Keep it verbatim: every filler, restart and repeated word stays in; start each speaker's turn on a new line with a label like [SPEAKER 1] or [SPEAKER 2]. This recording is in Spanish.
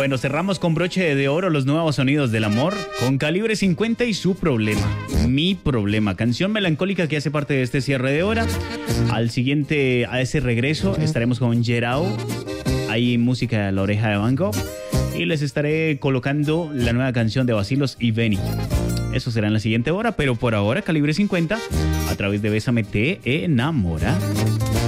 [SPEAKER 1] Bueno, cerramos con broche de oro los nuevos sonidos del amor con Calibre cincuenta y su problema, Mi Problema, canción melancólica que hace parte de este cierre de hora. Al siguiente, a ese regreso, estaremos con Gerao, hay música de La Oreja de Van Gogh y les estaré colocando la nueva canción de Bacilos y Benny. Eso será en la siguiente hora, pero por ahora Calibre cincuenta a través de Bésame te enamora.